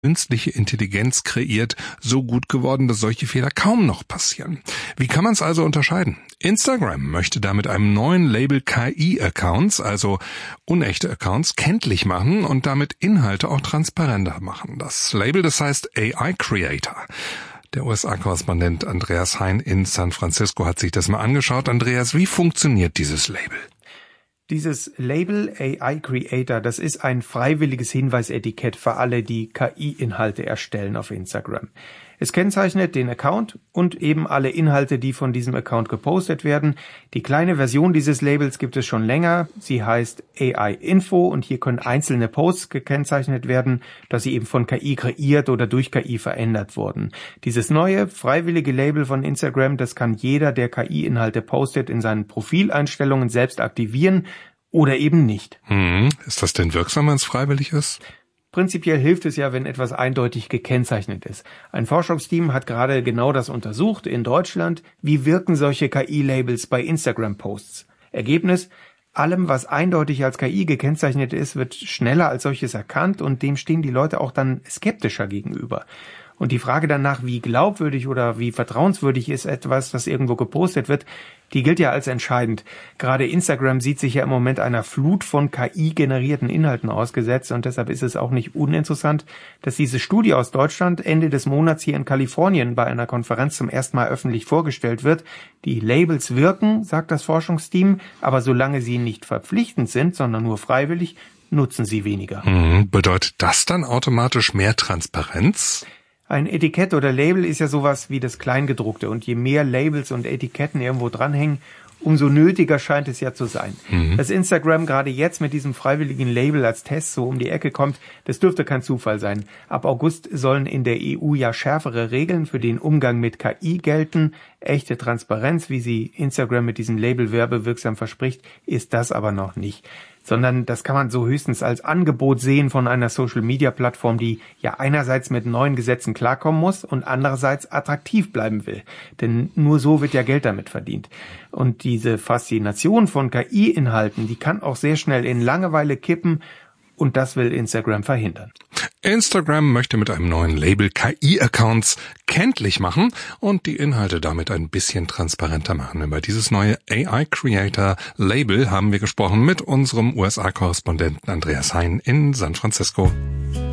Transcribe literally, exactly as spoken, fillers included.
künstliche Intelligenz kreiert, so gut geworden, dass solche Fehler kaum noch passieren. Wie kann man es also unterscheiden? Instagram möchte damit einem neuen Label K I-Accounts, also unechte Accounts, kenntlich machen und damit Inhalte auch transparenter machen. Das Label, das heißt A I Creator. Der U S A-Korrespondent Andreas Hein in San Francisco hat sich das mal angeschaut. Andreas, wie funktioniert dieses Label? Dieses Label A I Creator, das ist ein freiwilliges Hinweisetikett für alle, die K I-Inhalte erstellen auf Instagram. Es kennzeichnet den Account und eben alle Inhalte, die von diesem Account gepostet werden. Die kleine Version dieses Labels gibt es schon länger. Sie heißt A I Info und hier können einzelne Posts gekennzeichnet werden, dass sie eben von K I kreiert oder durch K I verändert wurden. Dieses neue, freiwillige Label von Instagram, das kann jeder, der K I-Inhalte postet, in seinen Profileinstellungen selbst aktivieren oder eben nicht. Hm, ist das denn wirksam, wenn es freiwillig ist? Prinzipiell hilft es ja, wenn etwas eindeutig gekennzeichnet ist. Ein Forschungsteam hat gerade genau das untersucht in Deutschland. Wie wirken solche K I-Labels bei Instagram-Posts? Ergebnis: Allem, was eindeutig als K I gekennzeichnet ist, wird schneller als solches erkannt und dem stehen die Leute auch dann skeptischer gegenüber. Und die Frage danach, wie glaubwürdig oder wie vertrauenswürdig ist etwas, das irgendwo gepostet wird, die gilt ja als entscheidend. Gerade Instagram sieht sich ja im Moment einer Flut von K I-generierten Inhalten ausgesetzt und deshalb ist es auch nicht uninteressant, dass diese Studie aus Deutschland Ende des Monats hier in Kalifornien bei einer Konferenz zum ersten Mal öffentlich vorgestellt wird. Die Labels wirken, sagt das Forschungsteam, aber solange sie nicht verpflichtend sind, sondern nur freiwillig, nutzen sie weniger. Hm, bedeutet das dann automatisch mehr Transparenz? Ein Etikett oder Label ist ja sowas wie das Kleingedruckte und je mehr Labels und Etiketten irgendwo dranhängen, umso nötiger scheint es ja zu sein. Mhm. Dass Instagram gerade jetzt mit diesem freiwilligen Label als Test so um die Ecke kommt, das dürfte kein Zufall sein. Ab August sollen in der E U ja schärfere Regeln für den Umgang mit K I gelten. Echte Transparenz, wie sie Instagram mit diesem Label werbewirksam verspricht, ist das aber noch nicht. Sondern das kann man so höchstens als Angebot sehen von einer Social-Media-Plattform, die ja einerseits mit neuen Gesetzen klarkommen muss und andererseits attraktiv bleiben will. Denn nur so wird ja Geld damit verdient. Und diese Faszination von K I-Inhalten, die kann auch sehr schnell in Langeweile kippen und das will Instagram verhindern. Instagram möchte mit einem neuen Label K I-Accounts kenntlich machen und die Inhalte damit ein bisschen transparenter machen. Über dieses neue A I-Creator-Label haben wir gesprochen mit unserem U S A-Korrespondenten Andreas Hein in San Francisco.